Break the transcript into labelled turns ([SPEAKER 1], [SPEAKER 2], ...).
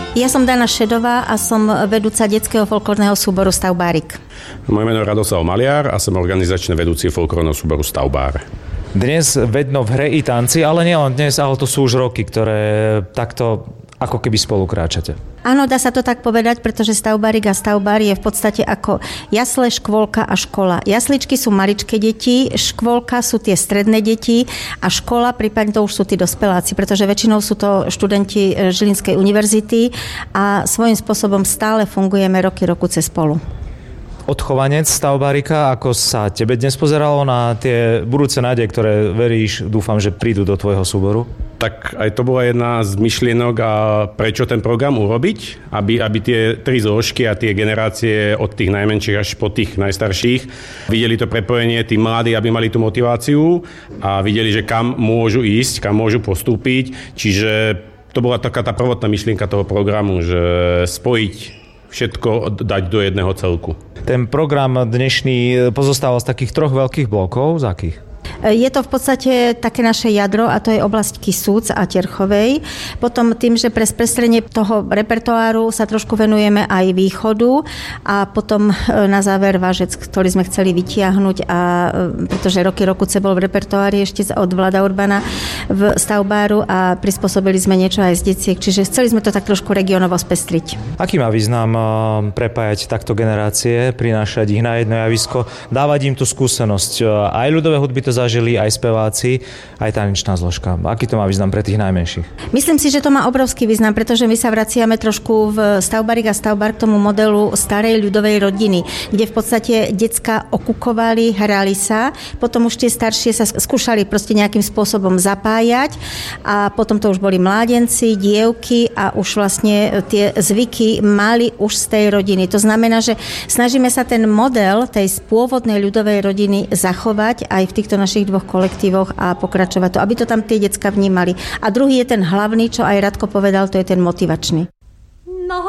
[SPEAKER 1] Ja som Dana Šedová a som vedúca detského folklórneho súboru Stavbárik.
[SPEAKER 2] Moje meno je Radoslav Maliar a som organizačný vedúci folklórneho súboru Stavbár.
[SPEAKER 3] Dnes vedno v hre i tanci, ale nielen dnes, ale to sú už roky, ktoré takto ako keby spolu kráčate.
[SPEAKER 1] Áno, dá sa to tak povedať, pretože Stavbárik a Stavbár je v podstate ako jasle, škôlka a škola. Jasličky sú maličké deti, škôlka sú tie stredné deti a škola, prípadne to už sú tí dospeláci, pretože väčšinou sú to študenti Žilinskej univerzity a svojím spôsobom stále fungujeme roky cez spolu.
[SPEAKER 3] Odchovanec Stavbárika, ako sa tebe dnes pozeralo na tie budúce nádeje, ktoré veríš, dúfam, že prídu do tvojho súboru?
[SPEAKER 2] Tak aj to bola jedna z myšlienok a prečo ten program urobiť, aby tie tri zložky a tie generácie od tých najmenších až po tých najstarších videli to prepojenie, tí mladí, aby mali tú motiváciu a videli, že kam môžu ísť, kam môžu postúpiť. Čiže to bola taká tá prvotná myšlienka toho programu, že spojiť všetko, dať do jedného celku.
[SPEAKER 3] Ten program dnešný pozostával z takých troch veľkých blokov, z akých?
[SPEAKER 1] Je to v podstate také naše jadro a to je oblasť Kisúc a Terchovej. Potom tým, že pre sprestrenie toho repertoáru sa trošku venujeme aj východu a potom na záver vážec, ktorý sme chceli vytiahnuť a pretože roky bol v repertoári ešte od Vlada Urbana v Stavbáru a prispôsobili sme niečo aj z deciek, čiže chceli sme to tak trošku regionovo spestriť.
[SPEAKER 3] Aký má význam prepájať takto generácie, prinášať ich na jedno javisko, dávať im tú skúsenosť? Aj ľudové hudby to zažili, aj speváci, aj tanečná zložka. Aký to má význam pre tých najmenších?
[SPEAKER 1] Myslím si, že to má obrovský význam, pretože my sa vraciame trošku v Stavbárik a Stavbár k tomu modelu starej ľudovej rodiny, kde v podstate decká okukovali, hrali sa, potom už tie staršie sa skúšali proste nejakým spôsobom zapájať a potom to už boli mládenci, dievky a už vlastne tie zvyky mali už z tej rodiny. To znamená, že snažíme sa ten model tej pôvodnej ľudovej rodiny zachovať aj v týchto našich dvoch kolektívoch a pokračovať to, aby to tam tie decká vnímali. A druhý je ten hlavný, čo aj Radko povedal, to je ten motivačný.